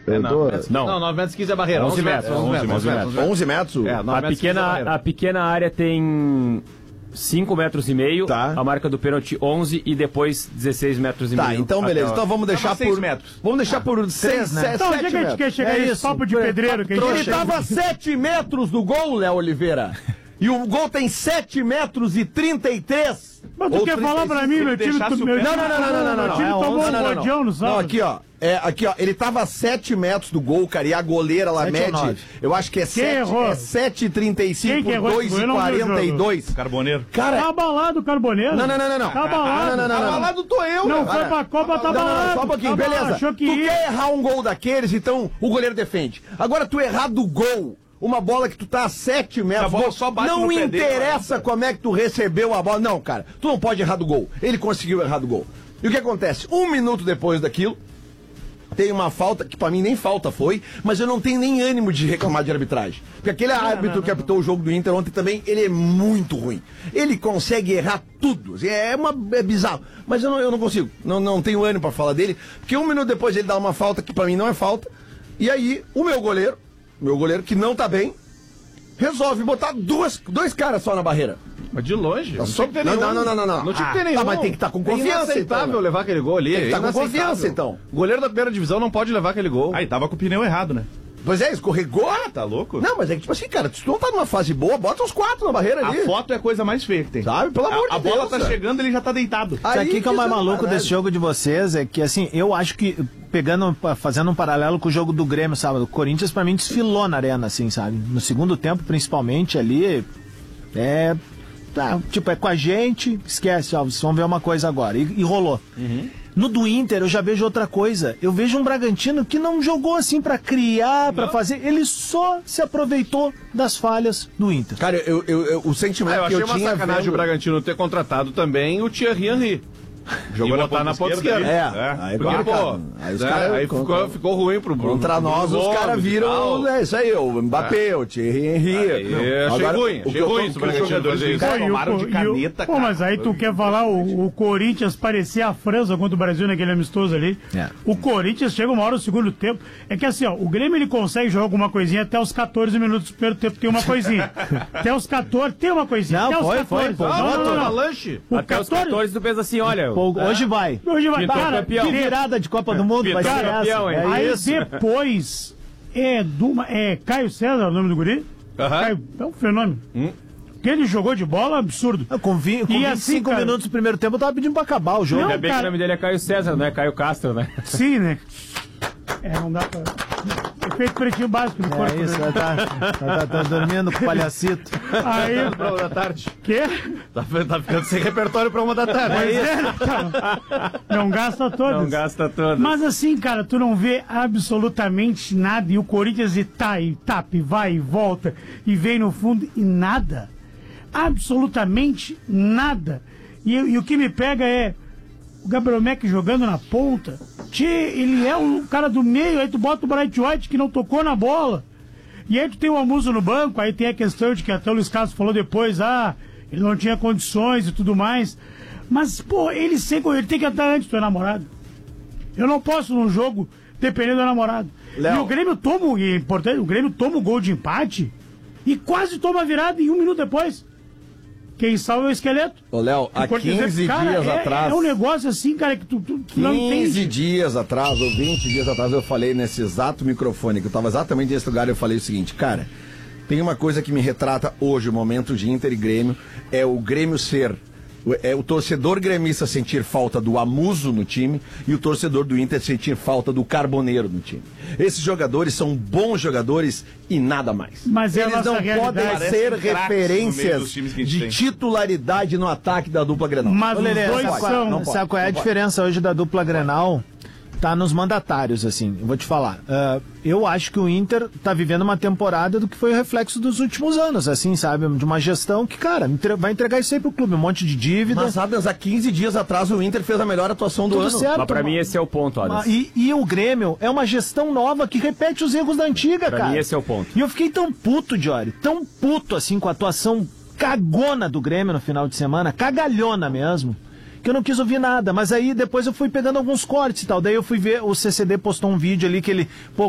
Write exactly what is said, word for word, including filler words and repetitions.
Eu é, não, tô... não. não, nove metros e quinze é a barreira. onze metros. onze metros? É, a, pequena, a pequena área tem cinco metros e meio, tá. A marca do pênalti onze e depois dezesseis metros e tá, meio. Tá, então beleza. Então vamos deixar por... metros. Vamos deixar ah, por seis, né? Então, onde é que a gente quer chegar é isso? Papo de pedreiro. Que Ele tava a sete metros do gol, Léo Oliveira. E o gol tem sete metros e trinta e três. Mas tu quer falar pra mim, meu time... Tu, meu não, não, não, não, não, não, não. Meu time é tomou onze, um godião no sábado. Não, aqui, ó. É, aqui, ó. Ele tava a sete metros do gol, cara, e a goleira lá mede... Eu acho que é sete e trinta e cinco por dois e quarenta e dois. Carboneiro. Cara... Tá abalado o Carboneiro. Não, não, não, não, não. Tá abalado. Não, não, não, não. Abalado tô eu, Não, cara. foi pra Copa, tá abalado. Não, não, só um pouquinho, tá beleza. Achou que tu ia. quer errar um gol daqueles, então o goleiro defende. Agora tu errar do gol... Uma bola que tu tá a sete metros. A bola só bate não no pé interessa dele, como é que tu recebeu a bola. Não, cara. Tu não pode errar do gol. Ele conseguiu errar do gol. E o que acontece? Um minuto depois daquilo, tem uma falta, que pra mim nem falta foi, mas eu não tenho nem ânimo de reclamar de arbitragem. Porque aquele não, árbitro não, não, que apitou o jogo do Inter ontem também, ele é muito ruim. Ele consegue errar tudo. É, uma, é bizarro. Mas eu não, eu não consigo. Não, não tenho ânimo pra falar dele. Porque um minuto depois ele dá uma falta que pra mim não é falta. E aí, o meu goleiro, meu goleiro que não tá bem, resolve botar duas, dois caras só na barreira. Mas de longe. Não, só, não, não, não, não, não, não. Não tinha que ter nenhum. Ah, mas tem que estar tá com confiança. É inaceitável então, levar aquele gol ali. Tem que estar tá com confiança, então. O goleiro da primeira divisão não pode levar aquele gol. Aí tava com o pneu errado, né? Pois é, escorregou. Ah, tá louco? Não, mas é que tipo assim, cara, se tu não tá numa fase boa, bota os quatro na barreira ali. A foto é a coisa mais feia que tem. Sabe? Pelo amor a, de Deus. A bola tá chegando, ele já tá deitado. Sabe o que, que é o mais maluco desse jogo de vocês? É que, assim, eu acho que, pegando, fazendo um paralelo com o jogo do Grêmio, sábado, o Corinthians pra mim desfilou na arena, assim, sabe? No segundo tempo, principalmente, ali, é... Tá, tipo, é com a gente, esquece, ó, vocês vão ver uma coisa agora. E, e rolou. Uhum. No do Inter, eu já vejo outra coisa. Eu vejo um Bragantino que não jogou assim pra criar, pra fazer. Ele só se aproveitou das falhas do Inter. Cara, eu, eu, eu, o sentimento ah, eu que eu achei uma tinha sacanagem vendo... o Bragantino ter contratado também o Thierry Henry. Jogou na ponta, na ponta esquerda. É, é. Aí, porque, cara, pô, aí, os é, cara, aí ficou, ficou ruim pro Bruno. Contra nós, os caras viram. É isso aí, o Mbappé, é. o Thierry Henry. É, achei Agora, ruim, achei ruim isso, os jogadores aí. Tomaram de caneta, pô, mas aí tu quer falar o, o Corinthians parecia a França contra o Brasil naquele amistoso ali. É. O Corinthians chega uma hora no segundo tempo. É que assim, ó, o Grêmio ele consegue jogar alguma coisinha até os catorze minutos do primeiro tempo, tem uma coisinha. Até os catorze, tem uma coisinha. Não, até foi, os catorze. foi, foi. Não, não, não, não. Lanche. Até os catorze tu pensa assim, olha... Pô, hoje vai. Hoje vai. Cara, que virada de Copa do Mundo vai ser campeão, essa. É aí isso. depois é, Duma, é Caio César o nome do guri? Uhum. Caio, é um fenômeno. Hum. Que ele jogou de bola, absurdo. Eu, com vi, com e vinte e assim, cinco cara... minutos do primeiro tempo eu tava pedindo pra acabar o jogo. Ainda bem cara... que o nome dele é Caio César, não é Caio Castro, né? Sim, né? É, não dá pra... Efeito pretinho básico do é corpo. Isso, tá, tá, tá, tá dormindo com o palhacito. Aí... pra uma da tarde. Quê? Tá, tá ficando sem repertório pra uma da tarde. Pois é, né, cara? Não gasta todas. Não gasta todas. Mas assim, cara, tu não vê absolutamente nada. E o Corinthians e tá, e tapa, e vai, e volta, e vem no fundo, e nada. Absolutamente nada. E, e o que me pega é o Gabriel Mack jogando na ponta. Tchê, ele é o cara do meio, aí tu bota o Bright White que não tocou na bola. E aí tu tem o Amuso no banco, aí tem a questão de que até o Luiz Carlos falou depois, ah, ele não tinha condições e tudo mais. Mas, pô, ele sempre, ele tem que estar antes do teu namorado. Eu não posso num jogo depender do namorado. Léo. E o Grêmio toma, e é importante, o Grêmio toma o gol de empate e quase toma a virada em um minuto depois. Quem salva é o esqueleto. Ô, Léo, há quinze cara, dias é, atrás... É um negócio assim, cara, que tu, tu, tu não entende. quinze dias atrás, ou vinte dias atrás, eu falei nesse exato microfone, que eu tava exatamente nesse lugar, eu falei o seguinte, cara, tem uma coisa que me retrata hoje, o momento de Inter e Grêmio, é o Grêmio ser... É o torcedor gremista sentir falta do Amuso no time e o torcedor do Inter sentir falta do Carboneiro no time. Esses jogadores são bons jogadores e nada mais. Mas é eles não podem ser referências de titularidade no ataque da dupla Grenal. Mas os Lelê, dois sabe, são... não sabe qual é a diferença hoje da dupla Grenal? Tá nos mandatários, assim, eu vou te falar. Uh, eu acho que o Inter tá vivendo uma temporada do que foi o reflexo dos últimos anos, assim, sabe? De uma gestão que, cara, entre... vai entregar isso aí pro clube, um monte de dívida. Mas, Adams, há quinze dias atrás o Inter fez a melhor atuação do Tudo ano. Certo, mas pra mim esse é o ponto, Adams. E, e o Grêmio é uma gestão nova que repete os erros da antiga, pra cara. Pra mim esse é o ponto. E eu fiquei tão puto, Jory, tão puto, assim, com a atuação cagona do Grêmio no final de semana, cagalhona mesmo, que eu não quis ouvir nada, mas aí depois eu fui pegando alguns cortes e tal, daí eu fui ver, o C C D postou um vídeo ali que ele, pô,